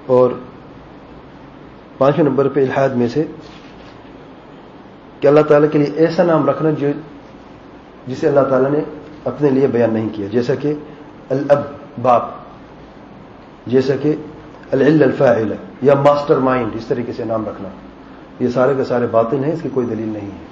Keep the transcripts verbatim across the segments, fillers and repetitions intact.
اور پانچویں نمبر پہ الحاد میں سے کہ اللہ تعالیٰ کے لیے ایسا نام رکھنا جو جسے اللہ تعالیٰ نے اپنے لیے بیان نہیں کیا، جیسا کہ الاب باپ، جیسا کہ العل الفاعل یا ماسٹر مائنڈ، اس طریقے سے نام رکھنا، یہ سارے کے سارے باطل ہیں، اس کی کوئی دلیل نہیں ہے۔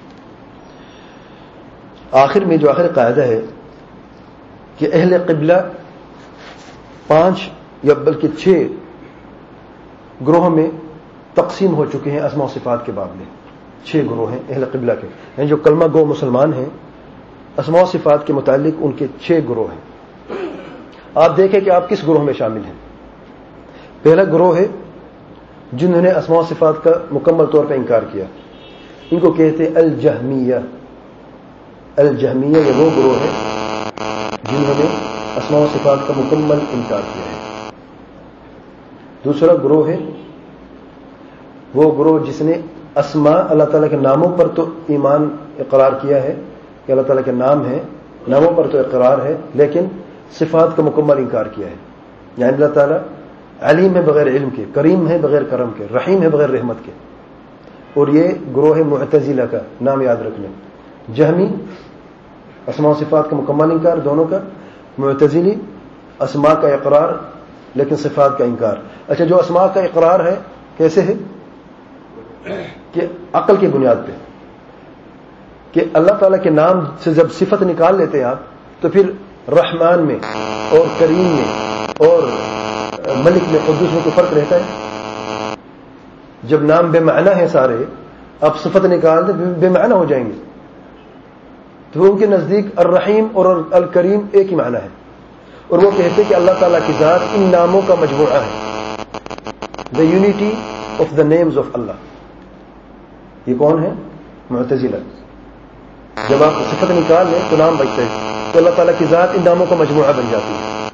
آخر میں جو آخر قاعدہ ہے کہ اہل قبلہ پانچ یا بلکہ چھ گروہوں میں تقسیم ہو چکے ہیں اسماء و صفات کے باب میں۔ چھ گروہ ہیں اہل قبلہ کے، یعنی جو کلمہ گو مسلمان ہیں، اسماء و صفات کے متعلق ان کے چھ گروہ ہیں۔ آپ دیکھیں کہ آپ کس گروہ میں شامل ہیں۔ پہلا گروہ ہے جنہوں نے اسماء و صفات کا مکمل طور پر انکار کیا، ان کو کہتے ہیں الجہمیہ۔ الجہمیہ یہ وہ گروہ ہے جنہوں نے اسماء و صفات کا مکمل انکار کیا ہے۔ دوسرا گروہ ہے وہ گروہ جس نے اسماء اللہ تعالیٰ کے ناموں پر تو ایمان اقرار کیا ہے کہ اللہ تعالیٰ کے نام ہیں، ناموں پر تو اقرار ہے، لیکن صفات کا مکمل انکار کیا ہے۔ یعنی اللہ تعالیٰ علیم ہے بغیر علم کے، کریم ہے بغیر کرم کے، رحیم ہے بغیر رحمت کے۔ اور یہ گروہ ہے معتزلہ کا، نام یاد رکھنے، جہمی اسماء و صفات کا مکمل انکار دونوں کا، معتزلی اسماء کا اقرار لیکن صفات کا انکار۔ اچھا، جو اسماء کا اقرار ہے کیسے ہے؟ کہ عقل کی بنیاد پہ، کہ اللہ تعالیٰ کے نام سے جب صفت نکال لیتے ہیں آپ تو پھر رحمان میں اور کریم میں اور ملک میں قدوس میں کوئی فرق رہتا ہے؟ جب نام بے معنی ہے سارے، آپ صفت نکال دیں بے معنی ہو جائیں گے۔ تو ان کے نزدیک الرحیم اور الکریم ایک ہی معنی ہے، اور وہ کہتے ہیں کہ اللہ تعالیٰ کی ذات ان ناموں کا مجموعہ ہے، the unity of the names of Allah۔ یہ کون ہے؟ معتزلہ۔ جب آپ صفت نکال لیں تو نام بچتے ہیں، تو اللہ تعالیٰ کی ذات ان ناموں کا مجموعہ بن جاتی ہے۔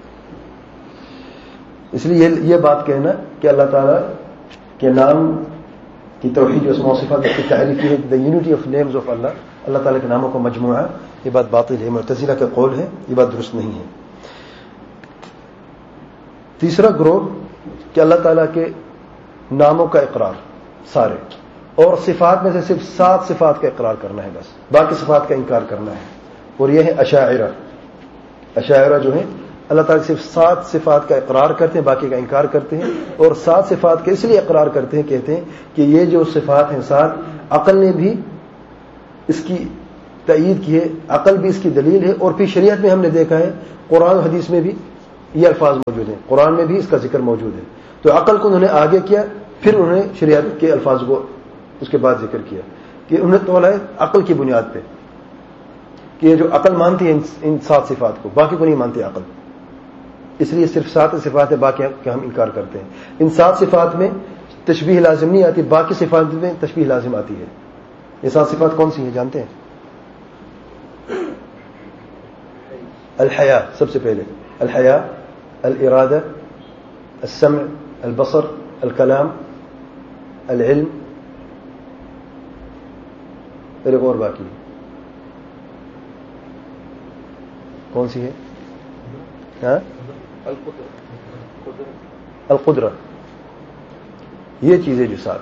اس لیے یہ بات کہنا کہ اللہ تعالیٰ کے نام کی توحید جو اسماء و صفات کی تعریف ہے the unity of names of Allah، اللہ تعالیٰ کے ناموں کا مجموعہ، یہ بات باطل ہے، معتزلہ کا قول ہے، یہ بات درست نہیں ہے۔ تیسرا گروہ کہ اللہ تعالیٰ کے ناموں کا اقرار سارے، اور صفات میں سے صرف سات صفات کا اقرار کرنا ہے، بس باقی صفات کا انکار کرنا ہے، اور یہ ہے اشاعرہ۔ اشاعرہ جو ہیں اللہ تعالیٰ صرف سات صفات کا اقرار کرتے ہیں، باقی کا انکار کرتے ہیں، اور سات صفات کے اس لیے اقرار کرتے ہیں، کہتے ہیں کہ یہ جو صفات ہیں سات، عقل نے بھی اس کی تائید کی ہے، عقل بھی اس کی دلیل ہے، اور پھر شریعت میں ہم نے دیکھا ہے، قرآن و حدیث میں بھی یہ الفاظ موجود ہیں، قرآن میں بھی اس کا ذکر موجود ہے۔ تو عقل کو انہوں نے آگے کیا، پھر انہوں نے شریعت کے الفاظ کو اس کے بعد ذکر کیا، کہ انہوں نے تولا ہے عقل کی بنیاد پہ، کہ یہ جو عقل مانتی ہے ان سات صفات کو، باقی کو نہیں مانتی عقل، اس لیے صرف سات صفات ہے، باقی کہ ہم انکار کرتے ہیں۔ ان سات صفات میں تشبیہ لازم نہیں آتی، باقی صفات میں تشبیہ لازم آتی ہے۔ یہ سات صفات کون سی ہیں جانتے ہیں؟ الحیا سب سے پہلے، الحیا، الارادہ، السمع، البصر، الکلام، العلم، پھر ایک اور باقی کون سی ہے؟ ہاں، القدرہ۔ یہ چیزیں جو ساتھ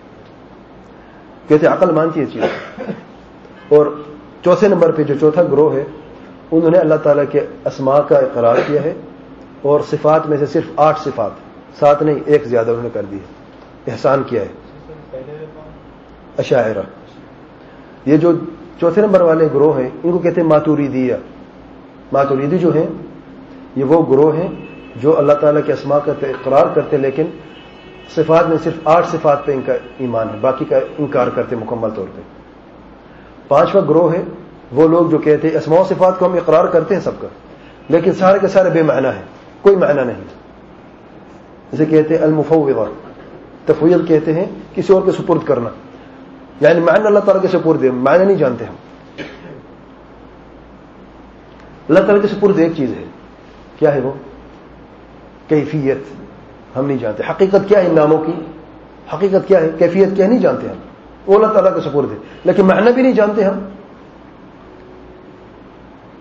کہتے عقل مانتی ہے چیز۔ اور چوتھے نمبر پہ جو چوتھا گروہ ہے، انہوں نے اللہ تعالیٰ کے اسماء کا اقرار کیا ہے، اور صفات میں سے صرف آٹھ صفات، سات نہیں ایک زیادہ انہوں نے کر دی ہے، احسان کیا ہے۔ اشاعرہ۔ یہ جو چوتھے نمبر والے گروہ ہیں ان کو کہتے ہیں ماتوریدیہ۔ ماتوریدی جو ہیں یہ وہ گروہ ہیں جو اللہ تعالیٰ کے اسماء کا اقرار کرتے، لیکن صفات میں صرف آٹھ صفات پہ ان کا ایمان ہے، باقی کا انکار کرتے مکمل طور پہ۔ پانچواں گروہ ہے وہ لوگ جو کہتے ہیں اسماء و صفات کو ہم اقرار کرتے ہیں سب کا، لیکن سارے کے سارے بے معنی ہیں، کوئی معنی نہیں۔ جسے کہتے ہیں المفوضہ، تفویض کہتے ہیں کسی اور کے سپرد کرنا، یعنی معنی اللہ تعالیٰ کے سپرد ہے، معنی نہیں جانتے ہم۔ اللہ تعالیٰ کے سپرد ایک چیز ہے، کیا ہے وہ؟ کیفیت ہم نہیں جانتے، حقیقت کیا ہے ان ناموں کی، حقیقت کیا ہے، کیفیت کیا ہے نہیں جانتے ہم، وہ اللہ تعالیٰ کے سپرد ہے، لیکن معنی بھی نہیں جانتے ہم۔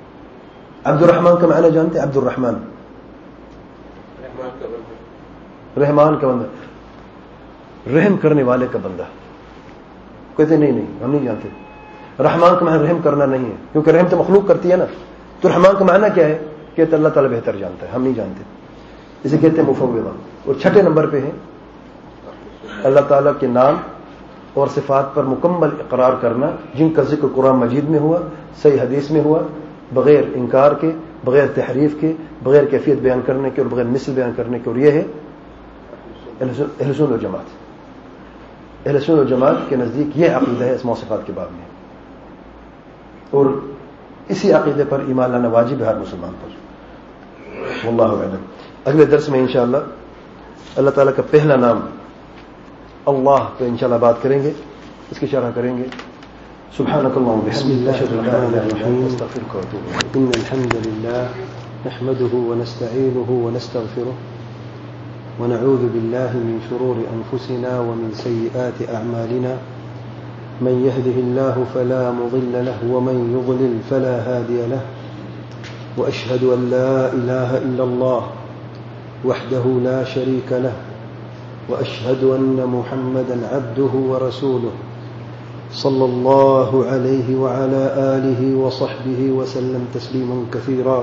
عبد الرحمن کا معنی جانتے؟ عبد الرحمن رحمان کا بندہ, رحم کرنے والے کا بندہ. کہتے نہیں نہیں ہم نہیں جانتے. رحمان کا معنی رحم کرنا نہیں ہے, کیونکہ رحم تو مخلوق کرتی ہے نا. تو رحمان کا معنی کیا ہے؟ کہتے اللہ تعالیٰ بہتر جانتا ہے, ہم نہیں جانتے. اسے کہتے ہیں مفوضہ. اور چھٹے نمبر پہ ہے اللہ تعالیٰ کے نام اور صفات پر مکمل اقرار کرنا, جن کا ذکر قرآن مجید میں ہوا, صحیح حدیث میں ہوا, بغیر انکار کے, بغیر تحریف کے, بغیر کیفیت بیان کرنے کے اور بغیر مثل بیان کرنے کے. اور یہ ہے اہل سنت و جماعت. اہل سنت و جماعت کے نزدیک یہ عقیدہ ہے اسماء و صفات کے باب میں, اور اسی عقیدے پر ایمان لانا واجب ہے ہر مسلمان پر. واللہ اعلم. اگلے درس میں انشاءاللہ اللہ تعالیٰ کا پہلا نام اللہ پہ انشاءاللہ بات کریں گے, اس کی شرح کریں گے. سبحانك اللهم وبحمدك اشهد ان لا اله الا انت استغفرك واتوب اليك. ان الحمد لله نحمده ونستعينه ونستغفره ونعوذ بالله من شرور انفسنا ومن سيئات اعمالنا. من يهده الله فلا مضل له ومن يضلل فلا هادي له. واشهد ان لا اله الا الله وحده لا شريك له. واشهد ان محمدا عبده ورسوله صلى الله عليه وعلى آله وصحبه وسلم تسليما كثيرا.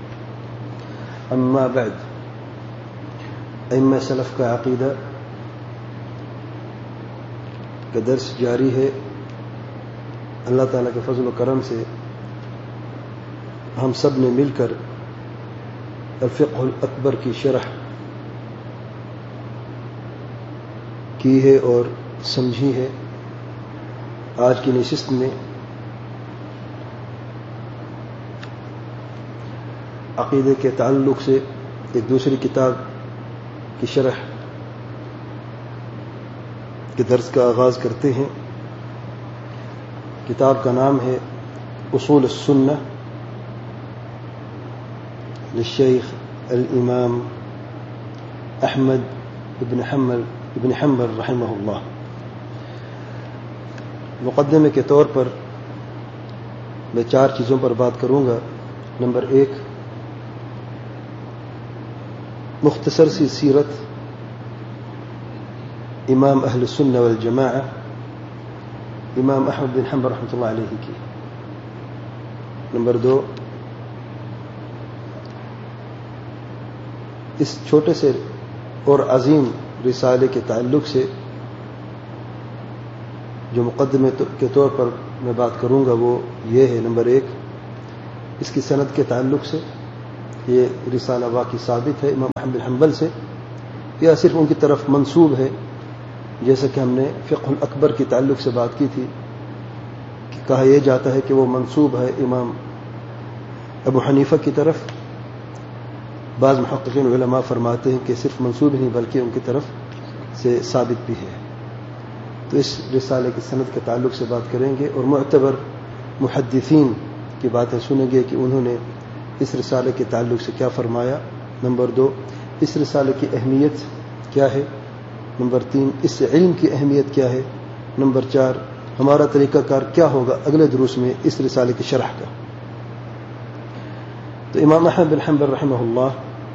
اما بعد, ائمہ سلف کا عقیدہ کا درس جاری ہے. اللہ تعالیٰ کے فضل و کرم سے ہم سب نے مل کر الفقہ الاکبر کی شرح کی ہے اور سمجھی ہے. آج کی نشست میں عقیدے کے تعلق سے ایک دوسری کتاب کی شرح کے درس کا آغاز کرتے ہیں. کتاب کا نام ہے اصول السنہ للشیخ الامام احمد ابن حنبل ابن حنبل رحمہ اللہ. مقدمے کے طور پر میں چار چیزوں پر بات کروں گا. نمبر ایک, مختصر سی سیرت امام اہل السنہ والجماعہ امام احمد بن حنبل رحمۃ اللہ علیہ کی. نمبر دو, اس چھوٹے سے اور عظیم رسالے کے تعلق سے جو مقدمے کے طور پر میں بات کروں گا وہ یہ ہے. نمبر ایک, اس کی سند کے تعلق سے یہ رسالہ واقعی ثابت ہے امام احمد بن حنبل سے, یا صرف ان کی طرف منسوب ہے, جیسا کہ ہم نے فقہ الاکبر کے تعلق سے بات کی تھی کہ کہا یہ جاتا ہے کہ وہ منسوب ہے امام ابو حنیفہ کی طرف. بعض محققین علماء فرماتے ہیں کہ صرف منسوب ہی نہیں بلکہ ان کی طرف سے ثابت بھی ہے. تو اس رسالے کی سند کے تعلق سے بات کریں گے اور معتبر محدثین کی باتیں سنیں گے کہ انہوں نے اس رسالے کے تعلق سے کیا فرمایا. نمبر دو, اس رسالے کی اہمیت کیا ہے. نمبر تین, اس علم کی اہمیت کیا ہے. نمبر چار, ہمارا طریقہ کار کیا ہوگا اگلے دروس میں اس رسالے کی شرح کا. تو امام احمد بن حنبل رحمہ اللہ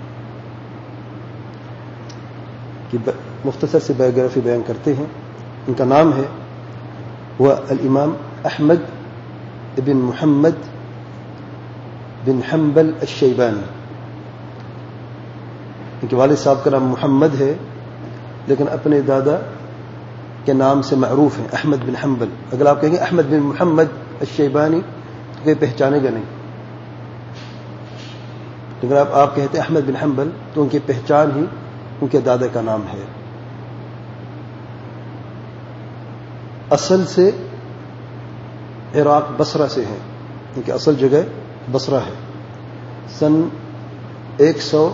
کی مختصر سی بایوگرافی بیان کرتے ہیں. ان کا نام ہے وہ الامام احمد بن محمد بن حنبل الشیبانی. ان کے والد صاحب کا نام محمد ہے لیکن اپنے دادا کے نام سے معروف ہیں احمد بن حنبل. اگر آپ کہیں گے احمد بن محمد الشیبانی تو کوئی پہچانے گا نہیں, لیکن آپ آپ کہتے ہیں احمد بن حنبل تو ان کی پہچان ہی ان کے دادا کا نام ہے. اصل سے عراق بصرہ سے ہیں, ان کی اصل جگہ بصرہ ہے. سن ایک سو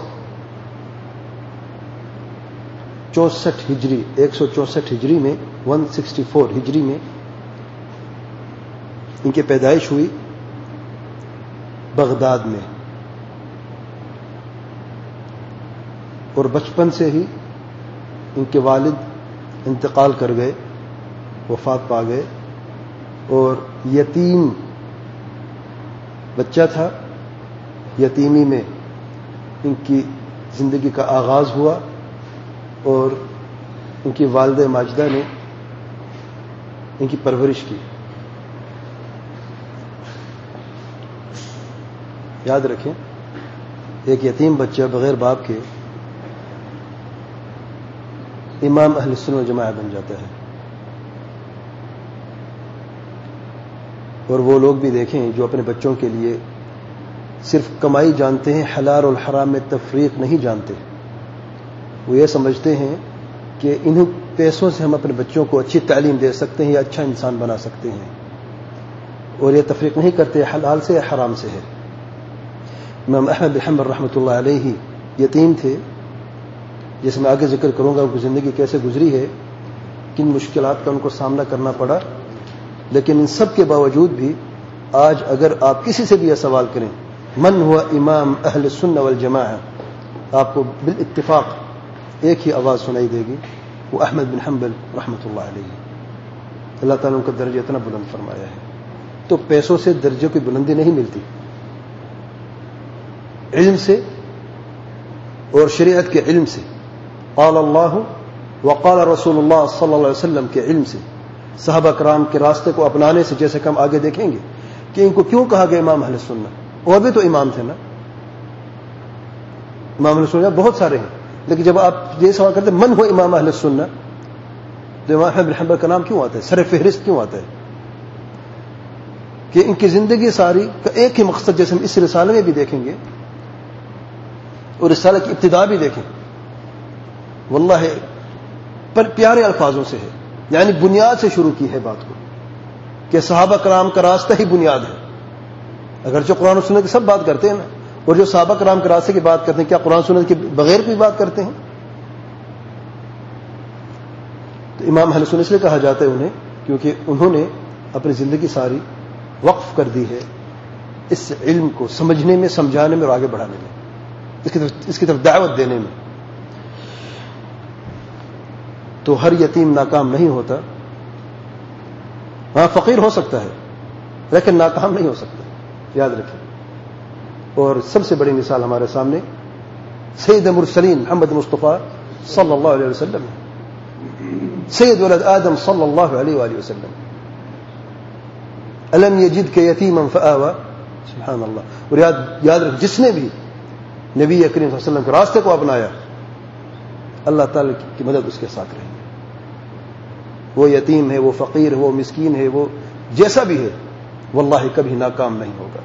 چونسٹھ ہجری ایک سو چونسٹھ ہجری میں ون سکسٹی فور ہجری میں ان کی پیدائش ہوئی بغداد میں, اور بچپن سے ہی ان کے والد انتقال کر گئے, وفات پا گئے, اور یتیم بچہ تھا. یتیمی میں ان کی زندگی کا آغاز ہوا اور ان کی والدہ ماجدہ نے ان کی پرورش کی. یاد رکھیں ایک یتیم بچہ بغیر باپ کے امام اہل سنت والجماعہ بن جاتا ہے. اور وہ لوگ بھی دیکھیں جو اپنے بچوں کے لیے صرف کمائی جانتے ہیں, حلال اور حرام میں تفریق نہیں جانتے. وہ یہ سمجھتے ہیں کہ انہی پیسوں سے ہم اپنے بچوں کو اچھی تعلیم دے سکتے ہیں یا اچھا انسان بنا سکتے ہیں, اور یہ تفریق نہیں کرتے حلال سے یا حرام سے ہے. امام احمد بن حنبل رحمۃ اللہ علیہ یتیم تھے, جیسے میں آگے ذکر کروں گا ان کی زندگی کیسے گزری ہے, کن مشکلات کا ان کو سامنا کرنا پڑا. لیکن ان سب کے باوجود بھی آج اگر آپ کسی سے بھی یہ سوال کریں من ہوا امام اہل السنہ والجماعہ, آپ کو بالاتفاق ایک ہی آواز سنائی دے گی, وہ احمد بن حنبل رحمۃ اللہ علیہ. اللہ تعالیٰ ان کا درجہ اتنا بلند فرمایا ہے. تو پیسوں سے درجے کی بلندی نہیں ملتی, علم سے اور شریعت کے علم سے, قال اللہ وقال رسول اللہ صلی اللہ علیہ وسلم کے علم سے, صحابہ کرام کے راستے کو اپنانے سے, جیسے کہ ہم آگے دیکھیں گے کہ ان کو کیوں کہا گیا امام اہل سنہ. وہ بھی تو امام تھے نا, امام اہل سنہ بہت سارے ہیں, لیکن جب آپ یہ سوال کرتے من ہو امام اہل سنہ, تو امام احمد بن حنبل کا نام کیوں آتا ہے, سر فہرست کیوں آتا ہے؟ کہ ان کی زندگی ساری کا ایک ہی مقصد, جیسے ہم اس رسالے میں بھی دیکھیں گے اور رسالے کی ابتدا بھی دیکھیں, واللہ پر پیارے الفاظوں سے ہے, یعنی بنیاد سے شروع کی ہے بات کو, کہ صحابہ کرام کا راستہ ہی بنیاد ہے. اگرچہ قرآن و سنت کی سب بات کرتے ہیں نا, اور جو صحابہ کرام کے راستے کی بات کرتے ہیں, کیا قرآن و سنت کے بغیر کوئی بات کرتے ہیں؟ تو امام اہل سنت اس لیے کہا جاتا ہے انہیں, کیونکہ انہوں نے اپنی زندگی ساری وقف کر دی ہے اس علم کو سمجھنے میں, سمجھانے میں اور آگے بڑھانے میں, اس کی طرف اس کی طرف دعوت دینے میں. تو ہر یتیم ناکام نہیں ہوتا, ہاں فقیر ہو سکتا ہے لیکن ناکام نہیں ہو سکتا, یاد رکھیں. اور سب سے بڑی مثال ہمارے سامنے سید المرسلین محمد مصطفیٰ صلی اللہ علیہ وسلم, سید ولد آدم صلی اللہ علیہ وآلہ وسلم. الم یجد کے یتیما فآوى, سبحان اللہ. اور یاد یاد رکھ, جس نے بھی نبی کریم صلی اللہ علیہ وسلم کے راستے کو اپنایا, اللہ تعالی کی مدد اس کے ساتھ رہی. وہ یتیم ہے, وہ فقیر ہے, وہ مسکین ہے, وہ جیسا بھی ہے, واللہ کبھی ناکام نہیں ہوگا.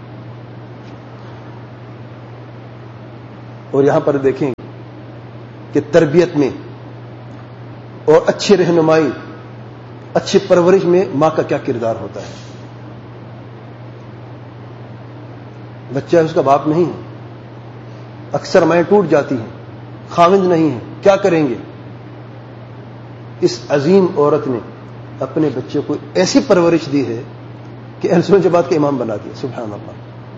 اور یہاں پر دیکھیں کہ تربیت میں اور اچھی رہنمائی, اچھی پرورش میں ماں کا کیا کردار ہوتا ہے. بچہ اس کا باپ نہیں ہے, اکثر مائیں ٹوٹ جاتی ہیں, خاوند نہیں ہے, کیا کریں گے؟ اس عظیم عورت نے اپنے بچے کو ایسی پرورش دی ہے کہ اہل سنت جماعت کا امام بنا دیا. سبحان اللہ.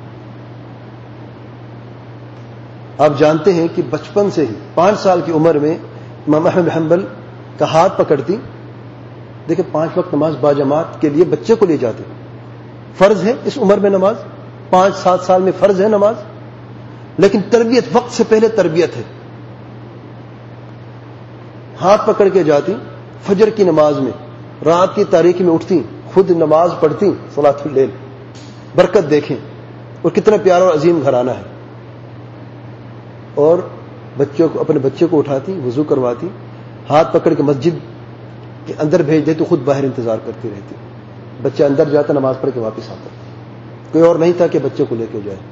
آپ جانتے ہیں کہ بچپن سے ہی پانچ سال کی عمر میں امام احمد بن حنبل کا ہاتھ پکڑتی. دیکھیں پانچ وقت نماز باجماعت کے لیے بچے کو لے جاتے, فرض ہے اس عمر میں نماز, پانچ سات سال میں فرض ہے نماز, لیکن تربیت وقت سے پہلے تربیت ہے. ہاتھ پکڑ کے جاتی, فجر کی نماز میں رات کی تاریکی میں اٹھتی, خود نماز پڑھتی, صلاۃ اللیل. برکت دیکھیں, اور کتنا پیارا اور عظیم گھرانہ ہے. اور بچوں کو, اپنے بچے کو اٹھاتی, وضو کرواتی, ہاتھ پکڑ کے مسجد کے اندر بھیج دے تو خود باہر انتظار کرتی رہتی. بچہ اندر جاتا, نماز پڑھ کے واپس آتا. کوئی اور نہیں تھا کہ بچے کو لے کے جائے.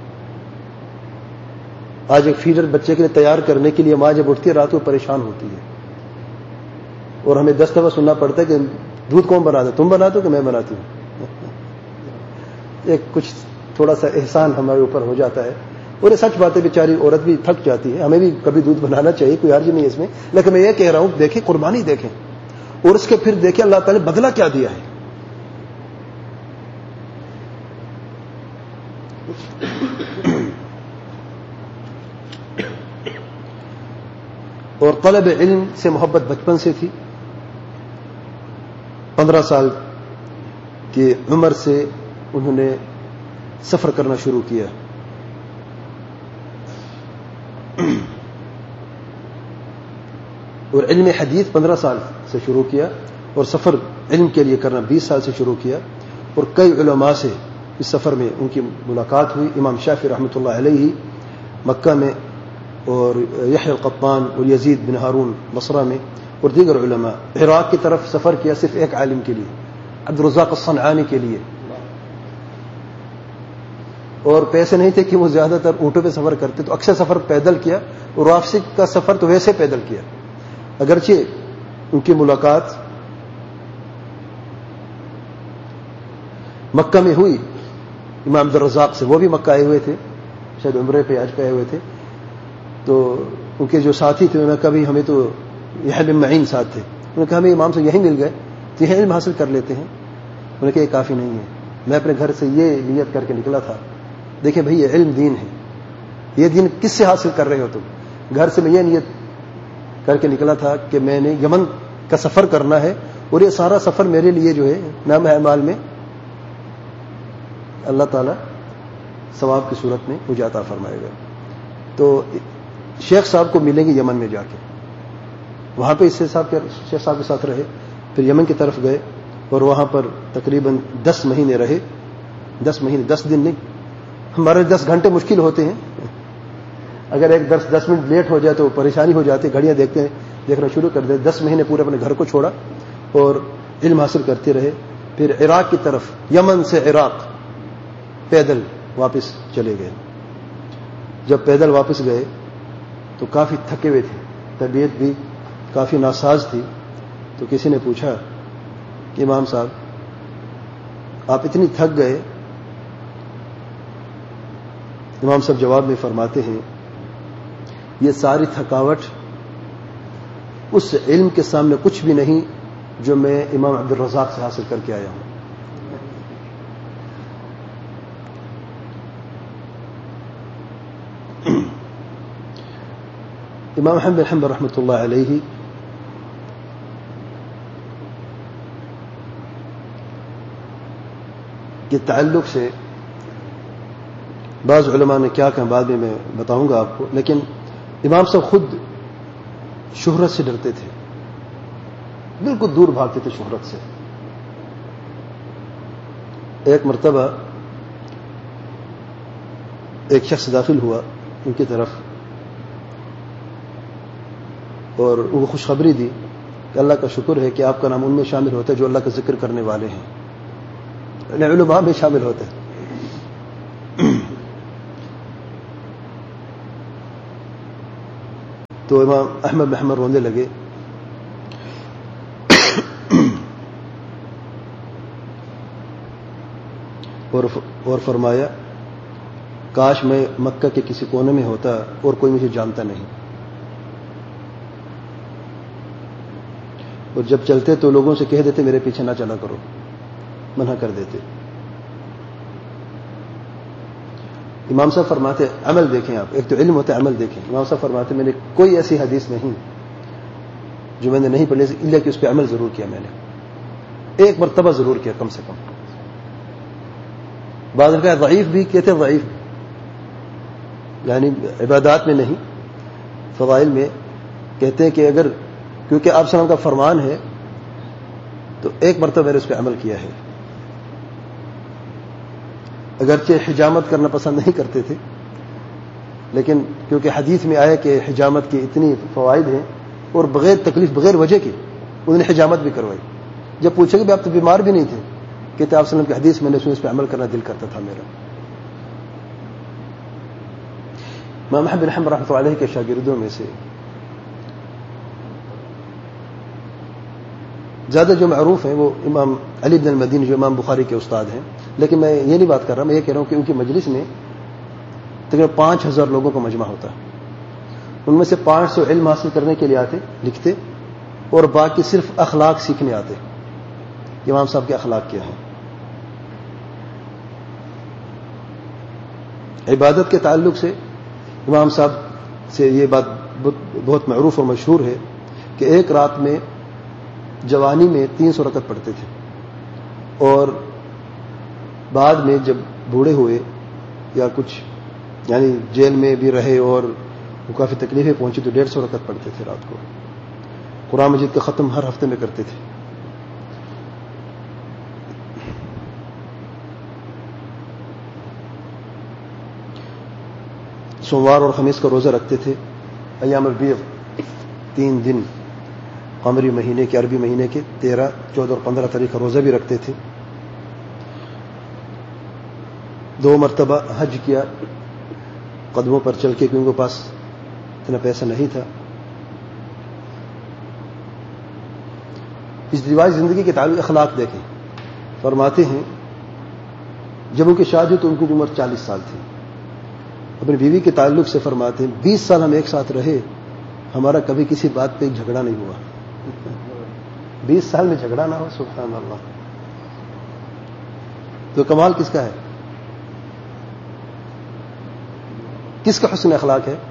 آج ایک فیڈر بچے کے لیے تیار کرنے کے لیے ماں جب اٹھتی ہے رات کو پریشان ہوتی ہے, اور ہمیں دس دفعہ سننا پڑتا ہے کہ دودھ کون بنا دے, تم بناتے ہو کہ میں بناتی ہوں. ایک کچھ تھوڑا سا احسان ہمارے اوپر ہو جاتا ہے. اور یہ سچ بات ہے, بیچاری عورت بھی تھک جاتی ہے, ہمیں بھی کبھی دودھ بنانا چاہیے, کوئی حرج نہیں ہے اس میں. لیکن میں یہ کہہ رہا ہوں, دیکھیں قربانی دیکھیں, اور اس کے پھر دیکھیں اللہ تعالی نے بدلہ کیا دیا ہے. اور طلب علم سے محبت بچپن سے تھی. پندرہ سال کی عمر سے انہوں نے سفر کرنا شروع کیا. اور علم حدیث پندرہ سال سے شروع کیا اور سفر علم کے لیے کرنا بیس سال سے شروع کیا اور کئی علماء سے اس سفر میں ان کی ملاقات ہوئی. امام شافعی رحمۃ اللہ علیہ مکہ میں اور یحییٰ القطان اور یزید بن ہارون بصرہ میں اور دیگر علماء. عراق کی طرف سفر کیا صرف ایک عالم کے لیے, عبد الرزاق الصنعانی کے لیے, اور پیسے نہیں تھے کہ وہ زیادہ تر اونٹوں پہ سفر کرتے تو اکثر سفر پیدل کیا اور واپسی کا سفر تو ویسے پیدل کیا. اگرچہ ان کی ملاقات مکہ میں ہوئی امام عبد الرزاق سے, وہ بھی مکہ آئے ہوئے تھے, شاید عمرے پہ حج پہ آئے ہوئے تھے. تو ان کے جو ساتھی تھے انہوں نے کہا بھی ہمیں تو یحییٰ بن معین ساتھ تھے, انہوں نے کہا ہمیں امام سے یہیں مل گئے تو یہیں علم حاصل کر لیتے ہیں. انہوں نے کہا یہ کافی نہیں ہے, میں اپنے گھر سے یہ نیت کر کے نکلا تھا. دیکھیں بھائی یہ علم دین ہے, یہ دین کس سے حاصل کر رہے ہو تم؟ گھر سے میں یہ نیت کر کے نکلا تھا کہ میں نے یمن کا سفر کرنا ہے اور یہ سارا سفر میرے لیے جو ہے نام اعمال میں اللہ تعالیٰ ثواب کی صورت میں مجھے عطا فرمائے گا. تو شیخ صاحب کو ملیں گے یمن میں جا کے, وہاں پہ اس سے صاحب شیخ صاحب کے ساتھ رہے, پھر یمن کی طرف گئے اور وہاں پر تقریباً دس مہینے رہے. دس مہینے دس دن نہیں, ہمارے دس گھنٹے مشکل ہوتے ہیں, اگر ایک دس دس منٹ لیٹ ہو جائے تو پریشانی ہو جاتی ہے, گھڑیاں دیکھتے ہیں دیکھنا شروع کر دیں. دس مہینے پورے اپنے گھر کو چھوڑا اور علم حاصل کرتے رہے. پھر عراق کی طرف یمن سے عراق پیدل واپس چلے گئے. جب پیدل واپس گئے تو کافی تھکے ہوئے تھے, طبیعت بھی کافی ناساز تھی. تو کسی نے پوچھا کہ امام صاحب آپ اتنی تھک گئے؟ امام صاحب جواب میں فرماتے ہیں یہ ساری تھکاوٹ اس علم کے سامنے کچھ بھی نہیں جو میں امام عبد الرزاق سے حاصل کر کے آیا ہوں. امام احمد بن حنبل رحمۃ اللہ علیہ کے تعلق سے بعض علماء نے کیا کہا بعد میں میں بتاؤں گا آپ کو, لیکن امام صاحب خود شہرت سے ڈرتے تھے, بالکل دور بھاگتے تھے شہرت سے. ایک مرتبہ ایک شخص داخل ہوا ان کی طرف اور ان کو خوشخبری دی کہ اللہ کا شکر ہے کہ آپ کا نام ان میں شامل ہوتا ہے جو اللہ کا ذکر کرنے والے ہیں, یعنی علماء میں شامل ہوتے ہیں. تو امام احمد بن حنبل رونے لگے اور اور فرمایا کاش میں مکہ کے کسی کونے میں ہوتا اور کوئی مجھے جانتا نہیں. اور جب چلتے تو لوگوں سے کہہ دیتے میرے پیچھے نہ چلا کرو, منع کر دیتے. امام صاحب فرماتے عمل دیکھیں آپ, ایک تو علم ہوتا ہے عمل دیکھیں. امام صاحب فرماتے میں نے کوئی ایسی حدیث نہیں جو میں نے نہیں پڑھی الا کہ اس پہ عمل ضرور کیا, میں نے ایک مرتبہ ضرور کیا کم سے کم. بعض کا ضعیف بھی کہتے ضعیف, یعنی عبادات میں نہیں فضائل میں کہتے ہیں کہ اگر کیونکہ آپ صلی اللہ علیہ وسلم کا فرمان ہے تو ایک مرتبہ میں نے اس پہ عمل کیا ہے. اگرچہ حجامت کرنا پسند نہیں کرتے تھے لیکن کیونکہ حدیث میں آیا کہ حجامت کی اتنی فوائد ہیں اور بغیر تکلیف بغیر وجہ کے انہوں نے حجامت بھی کروائی. جب پوچھے کہ آپ تو بیمار بھی نہیں تھے, کہتے آپ صلی اللہ علیہ وسلم کی حدیث میں نے سنی, اس پہ عمل کرنا دل کرتا تھا میرا. امام احمد بن حنبل رحمۃ اللہ علیہ کے شاگردوں میں سے زیادہ جو معروف ہیں وہ امام علی بن المدینی جو امام بخاری کے استاد ہیں, لیکن میں یہ نہیں بات کر رہا, میں یہ کہہ رہا ہوں کہ ان کی مجلس میں تقریباً پانچ ہزار لوگوں کا مجمع ہوتا ہے. ان میں سے پانچ سو علم حاصل کرنے کے لیے آتے لکھتے اور باقی صرف اخلاق سیکھنے آتے. امام صاحب کے اخلاق کیا ہیں. عبادت کے تعلق سے امام صاحب سے یہ بات بہت معروف اور مشہور ہے کہ ایک رات میں جوانی میں تین سو رکعت پڑھتے تھے اور بعد میں جب بوڑھے ہوئے یا کچھ یعنی جیل میں بھی رہے اور کافی تکلیفیں پہنچی تو ڈیڑھ سو رکعت پڑھتے تھے رات کو. قرآن مجید کا ختم ہر ہفتے میں کرتے تھے. سوموار اور خمیس کا روزہ رکھتے تھے. ایام البیض تین دن قمری مہینے کے عربی مہینے کے تیرہ چودہ اور پندرہ تاریخ کا روزہ بھی رکھتے تھے. دو مرتبہ حج کیا قدموں پر چل کے، کیونکہ پاس اتنا پیسہ نہیں تھا. ازدواج زندگی کے تعلق اخلاق دیکھیں. فرماتے ہیں جب ان کی شادی تو ان کی عمر چالیس سال تھی. اپنی بیوی کے تعلق سے فرماتے ہیں بیس سال ہم ایک ساتھ رہے، ہمارا کبھی کسی بات پہ جھگڑا نہیں ہوا. بیس سال میں جھگڑا نہ ہو، سبحان اللہ. تو کمال کس کا ہے؟ کس کا حسن اخلاق ہے؟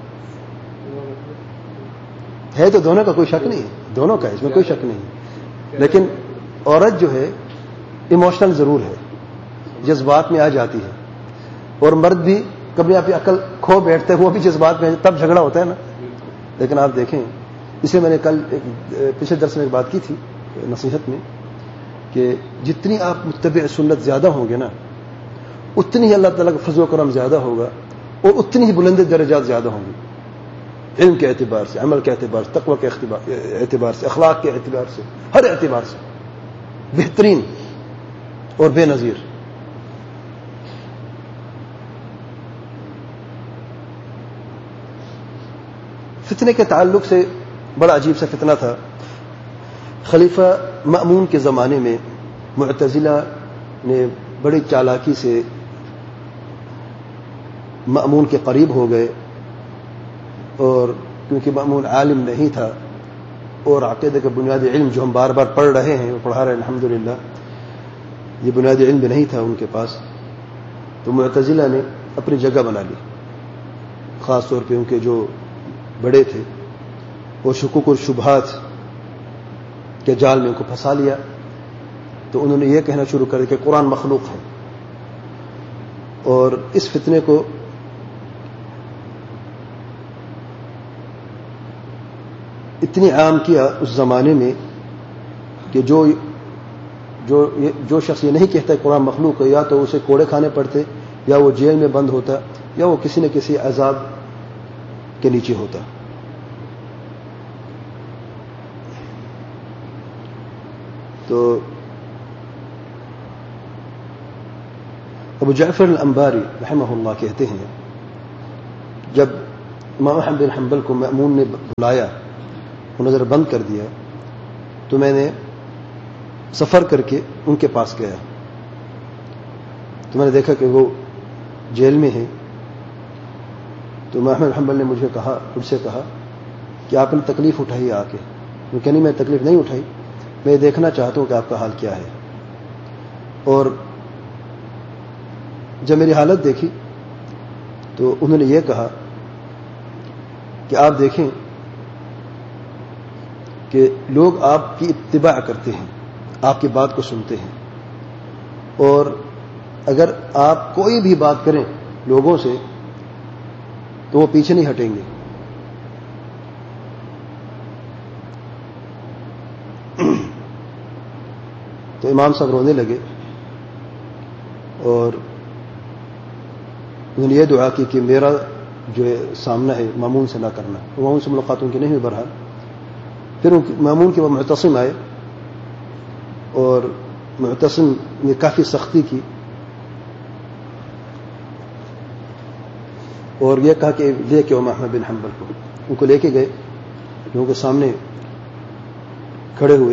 ہے تو دونوں کا، کوئی شک نہیں ہے، دونوں کا ہے، اس میں کوئی شک نہیں. لیکن عورت جو ہے ایموشنل ضرور ہے، جذبات میں آ جاتی ہے، اور مرد بھی کبھی اپنی عقل کھو بیٹھتے ہیں، وہ بھی جذبات میں، تب جھگڑا ہوتا ہے نا. لیکن آپ دیکھیں، اسے میں نے کل پچھلے درس میں ایک بات کی تھی نصیحت میں، کہ جتنی آپ متبع سنت زیادہ ہوں گے نا، اتنی ہی اللہ تعالیٰ کا فضل و کرم زیادہ ہوگا، اور اتنی ہی بلند درجات زیادہ ہوں گی، علم کے اعتبار سے، عمل کے اعتبار سے، تقوی کے اعتبار سے، اخلاق کے اعتبار سے، ہر اعتبار سے بہترین اور بے نظیر. فتنے کے تعلق سے بڑا عجیب سا فتنہ تھا. خلیفہ مأمون کے زمانے میں معتزلہ نے بڑی چالاکی سے مأمون کے قریب ہو گئے، اور کیونکہ مأمون عالم نہیں تھا، اور عقیدہ کا بنیادی علم جو ہم بار بار پڑھ رہے ہیں، وہ پڑھا رہے ہیں الحمدللہ، یہ بنیادی علم بھی نہیں تھا ان کے پاس. تو معتزلہ نے اپنی جگہ بنا لی، خاص طور پہ ان کے جو بڑے تھے، وہ شکوک اور شبہات کے جال میں ان کو پھنسا لیا. تو انہوں نے یہ کہنا شروع کر دیا کہ قرآن مخلوق ہے، اور اس فتنے کو اتنی عام کیا اس زمانے میں کہ جو جو جو شخص یہ نہیں کہتا قرآن مخلوق ہے، یا تو اسے کوڑے کھانے پڑتے، یا وہ جیل میں بند ہوتا، یا وہ کسی نہ کسی عذاب کے نیچے ہوتا. تو ابو جعفر الانباری رحمہ اللہ کہتے ہیں جب امام احمد بن حنبل کو مأمون نے بلایا، وہ نظر بند کر دیا، تو میں نے سفر کر کے ان کے پاس گیا. تو میں نے دیکھا کہ وہ جیل میں ہیں. تو امام احمد بن حنبل نے مجھے کہا مجھ سے کہا کہ آپ نے تکلیف اٹھائی آ کے. میں کہ نہیں، میں تکلیف نہیں اٹھائی، میں دیکھنا چاہتا ہوں کہ آپ کا حال کیا ہے. اور جب میری حالت دیکھی تو انہوں نے یہ کہا کہ آپ دیکھیں کہ لوگ آپ کی اتباع کرتے ہیں، آپ کی بات کو سنتے ہیں، اور اگر آپ کوئی بھی بات کریں لوگوں سے تو وہ پیچھے نہیں ہٹیں گے. تو امام صاحب رونے لگے، اور انہوں نے یہ دعا کی کہ میرا جو سامنا ہے مامون سے نہ کرنا. مامون سے ملاقات ان کی نہیں ہوئی بہرحال. پھر مامون کے وہ معتصم آئے، اور معتصم نے کافی سختی کی، اور یہ کہا کہ لے کے امام احمد بن حنبل کو. ان کو لے کے گئے، لوگوں کے سامنے کھڑے ہوئے.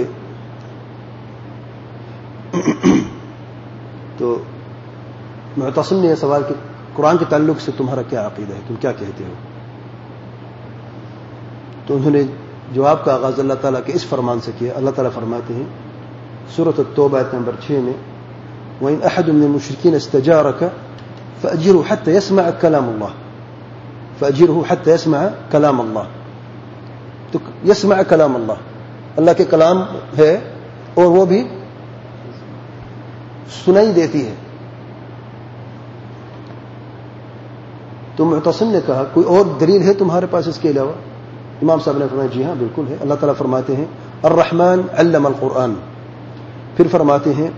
تو معتصم نے یہ سوال کہ قرآن کے تعلق سے تمہارا کیا عقیدہ ہے، تم کیا کہتے ہو؟ تو انہوں نے جواب کا آغاز اللہ تعالیٰ کے اس فرمان سے کیا. اللہ تعالیٰ فرماتے ہیں سورۃ التوبہ آیت نمبر چھ میں، وَإِنْ أَحَدٌ مِّنَ الْمُشْرِكِينَ اسْتَجَارَكَ فَأَجِرْهُ حَتَّى يَسْمَعَ كَلَامَ اللَّهِ فَأَجِرْهُ حَتَّى يَسْمَعَ كَلَامَ اللَّهِ. تو يسمع کلام اللہ، اللہ کے کلام ہے، اور وہ بھی سنائی دیتی ہے. تو معتصم نے کہا کوئی اور دلیل ہے تمہارے پاس اس کے علاوہ؟ امام صاحب نے فرمایا جی ہاں بالکل ہے. اللہ تعالیٰ فرماتے ہیں الرحمن علم القرآن. پھر فرماتے ہیں